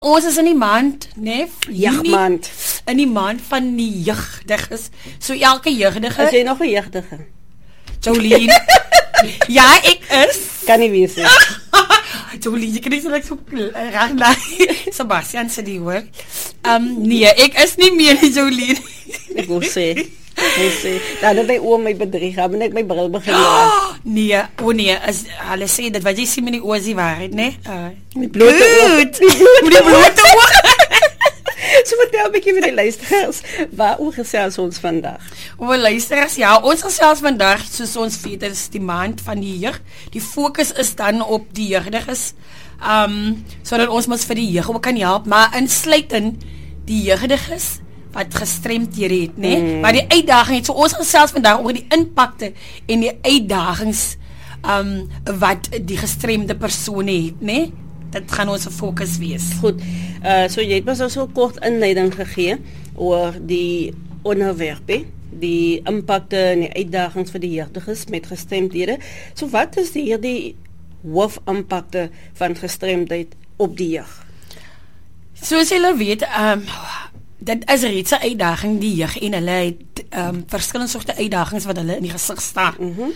Ons is in die maand, né? Jeugmaand. In die maand van die jeugdiges. So elke jeugdige. Is jy nog 'n jeugdige? Jolien. Ja, ek is. Kan nie wees nie. Jolien, jy kan nie so lekker so reg na Sebastian se die hoor. Nee, ek is nie meer die Jolien. Ek wil sê. Dan het my oom my bedrieg, heb ek my bril begin dra. Nee, nee, as hulle sê dat wat jy sien met die oë is die waarheid, né? Met blote oë. Met die blote oë. So vertel 'n bietjie vir die luisteraars, waaroor gesels ons vandag? Oor luisteraars, ja, ons gesels vandag, soos ons weet, dit is die maand van die jeug. Die fokus is dan op die jeugdiges, sodat ons mos vir die jeug ook kan help, maar insluitend die jeugdiges wat gestremdhede het, né? Maar die uitdaging het, so ons gesels vandag oor die impakte en die uitdagings wat die gestremde persone het, né? Dit gaan ons fokus wees. Goed, so jy het ons so kort inleiding gegee oor die onderwerpe, die impakte en die uitdagings vir die jeugdiges met gestremdhede. So wat is die hoofimpakte van gestremdheid op die jeug? Soos julle weet, dit is reeds 'n uitdaging, die jeug, en hulle het verskillende soorte uitdagings wat hulle in die gesig staar.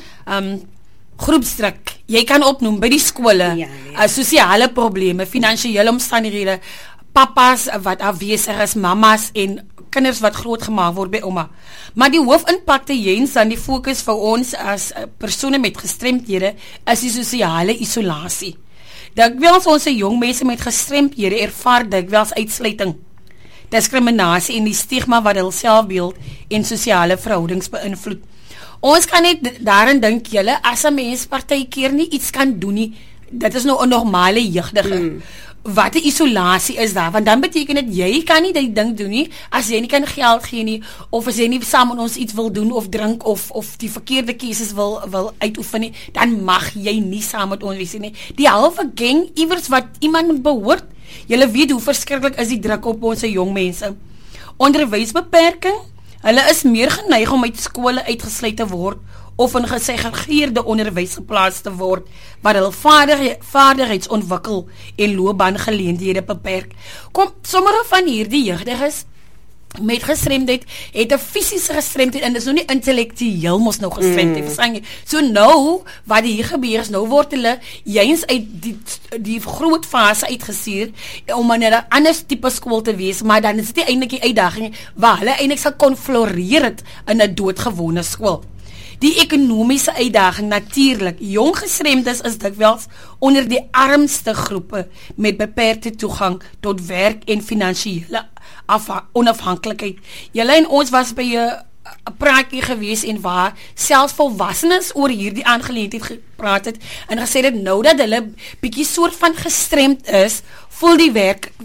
Groepsdruk, jy kan opnoem by die skole, sosiale probleme, finansiële omstandighede, papas wat afwesig is, mamas en kinders wat groot gemaak word by ouma. Maar die hoofimpakte, Jens, dan die fokus vir ons as persone met gestremdhede is die sosiale isolasie. Dikwels ons jong mense met gestremdhede ervaar dikwels uitsluiting, diskriminasie en die stigma wat hul selfbeeld en sosiale verhoudings beïnvloed. Ons kan net daarin dink, julle, as 'n mens partykeer nie iets kan doen nie, dit is nou 'n normale jeugdige. Wat 'n isolasie is daar, want dan beteken dit jy kan nie die ding doen nie, as jy nie kan geld gee nie, of as jy nie saam met ons iets wil doen, of drink, of die verkeerde keuses wil uitoefen nie, dan mag jy nie saam met ons wees nie. Die halve gang, iewers wat iemand moet behoort, julle weet hoe verskriklik is die druk op ons jong mense. Onderwysbeperking, hulle is meer geneig om uit skole uitgesluit te word, of in gesegregeerde onderwys geplaas te word, waar hulle vaardigheidsontwikkel en loopbaangeleenthede beperk. Kom, sommige van hierdie jeugdiges met gestremdheid het 'n fisiese gestremdheid en dis nou nie intellektueel mos nou gestremdheid. So nou, wat hier gebeur is, nou word hulle juis uit die groot fase uitgestuur om in 'n ander tipe skool te wees, maar dan is dit eintlik die uitdaging waar hulle eintlik sal kon floreer het in 'n doodgewone skool. Die ekonomiese uitdaging natuurlik. Jong gestremdes is dikwels onder die armste groepe met beperkte toegang tot werk en finansiële onafhanklikheid. Julle en ons was by 'n praatjie gewees en waar selfs volwassenes oor hierdie aangeleentheid gepraat het en gesê dat nou dat hulle bietjie soort van gestremd is, voel die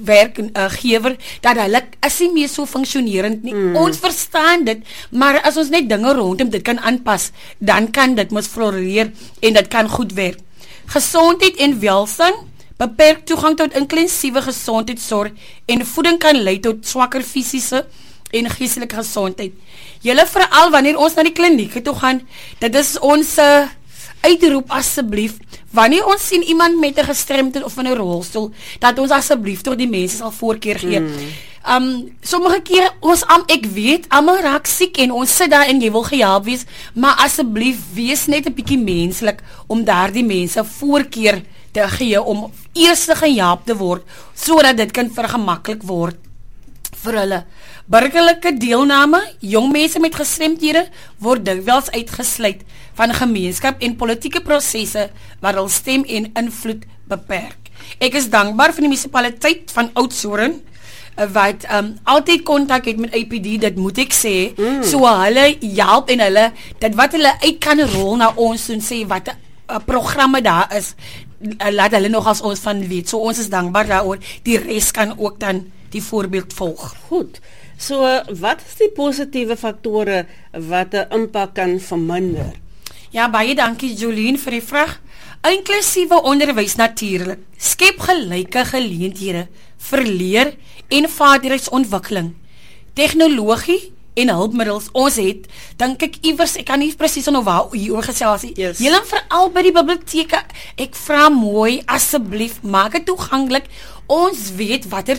werkgewer dat hulle is nie meer so funksionerend nie. Ons verstaan dit, maar as ons net dinge rondom dit kan aanpas, dan kan dit mos floreer en dit kan goed werk. Gesondheid en welstand, beperk toegang tot inklusiewe gesondheidsorg en voeding kan lei tot swakker fisiese en geestelike gesondheid. Julle veral wanneer ons na die klinieke toe gaan, dit is ons uitroep asseblief, wanneer ons sien iemand met 'n gestremdheid of in 'n rolstoel, dat ons asseblief tot die mense sal voorkeur gee. Sommige kere, ek weet, almal raak siek en ons sit daar en jy wil gehelp wees, maar asseblief, wees net 'n bietjie menslik om daardie mense voorkeur te gee om eers gehelp te word, sodat dit kan vergemaklik word vir hulle. Burgerlike deelname, jong mense met gestremdhede word dikwels uitgesluit van gemeenskap en politieke prosesse waar hul stem en invloed beperk. Ek is dankbaar vir die munisipaliteit van Oudtshoorn wat altyd kontak het met APD, dit moet ek sê, so hulle help en hulle, dit wat hulle uit kan rol na ons en sê wat programme daar is, laat hulle nog as ons van weet, so ons is dankbaar daaroor, die res kan ook dan die voorbeeld volg. Goed, so wat is die positiewe faktore wat 'n impak kan verminder? Ja, baie dankie Jolien vir die vraag. Inklusiewe onderwys natuurlik, skep gelyke geleenthede vir leer en vaardigheidsontwikkeling. Tegnologie en hulpmiddels ons het, dink ek iewers, ek kan nie presies nou waar hier gesels nie. Yes. Julle veral by die biblioteke, ek vra mooi asseblief, maak dit toeganklik. Ons weet watter